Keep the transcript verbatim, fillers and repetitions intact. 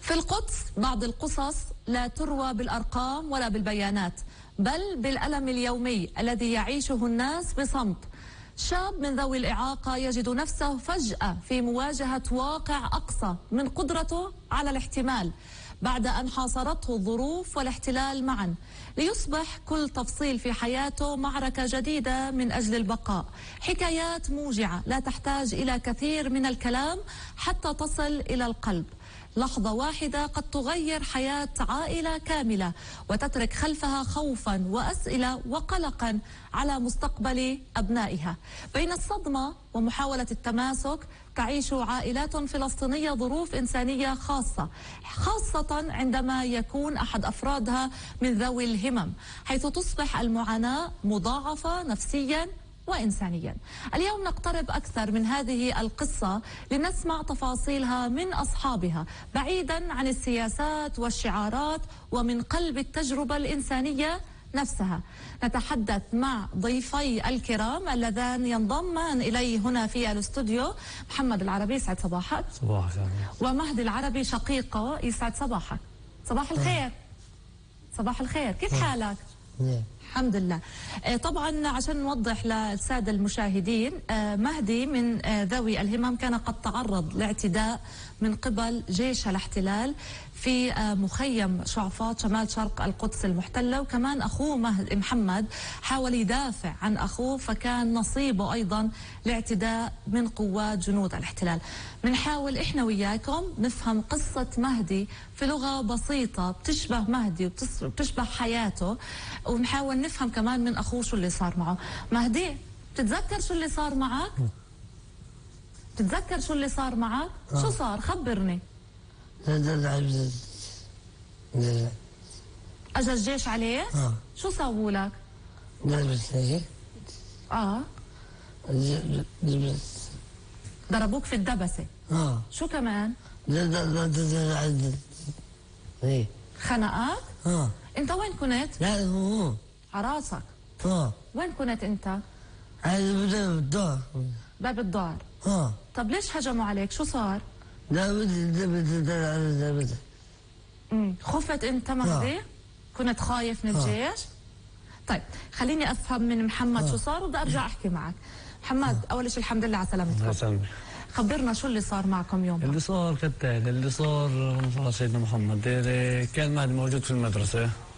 في القدس بعض القصص لا تروى بالأرقام ولا بالبيانات، بل بالألم اليومي الذي يعيشه الناس بصمت. شاب من ذوي الإعاقة يجد نفسه فجأة في مواجهة واقع أقصى من قدرته على الاحتمال بعد أن حاصرته الظروف والاحتلال معا، ليصبح كل تفصيل في حياته معركة جديدة من أجل البقاء. حكايات موجعة لا تحتاج إلى كثير من الكلام حتى تصل إلى القلب. لحظة واحدة قد تغير حياة عائلة كاملة وتترك خلفها خوفا وأسئلة وقلقا على مستقبل أبنائها. بين الصدمة ومحاولة التماسك تعيش عائلات فلسطينية ظروف إنسانية خاصة، خاصة عندما يكون أحد أفرادها من ذوي الهمم، حيث تصبح المعاناة مضاعفة نفسيا وإنسانيا. اليوم نقترب أكثر من هذه القصة لنسمع تفاصيلها من أصحابها بعيدا عن السياسات والشعارات ومن قلب التجربة الإنسانية نفسها. نتحدث مع ضيفي الكرام اللذان ينضمان إلي هنا في الاستوديو، محمد العربي يسعد صباحك. صباحك. ومهدي العربي شقيقه يسعد صباحك. صباح الخير. صباح الخير، كيف حالك؟ الحمد لله. طبعا عشان نوضح للسادة المشاهدين، مهدي من ذوي الهمم كان قد تعرض لاعتداء من قبل جيش الاحتلال في مخيم شعفاط شمال شرق القدس المحتلة، وكمان أخوه محمد حاول يدافع عن أخوه فكان نصيبه أيضا لاعتداء من قوات جنود الاحتلال. بنحاول إحنا وياكم نفهم قصة مهدي في لغة بسيطة بتشبه مهدي وبتشبه حياته، ونحاول نفهم كمان من أخوه شو اللي صار معه. مهدي، بتتذكر شو اللي صار معك؟ بتتذكر شو اللي صار معك؟ آه. شو صار؟ خبرني. اجى الجيش عليك؟ اه. شو سووا لك؟ ضربتني. اه. ضربوك في الدبسة؟ اه. شو كمان؟ ايه. خنقك؟ اه. انت وين كنت؟ لا هو على راسك. اه. وين كنت انت؟ على باب الدار. باب الدار. اه. طب ليش هجموا عليك؟ شو صار؟ لا بدي بدي بدي امم خفت انت مهدي؟ آه. كنت خايف من الجيش؟ آه. طيب خليني افهم من محمد آه. شو صار وبدي ارجع احكي معك. محمد، آه. اول شيء الحمد لله على سلامتك. خبرنا شو اللي صار معكم يوم؟ اللي صار كالتالي، اللي صار صار سيدنا محمد كان مهدي موجود في المدرسة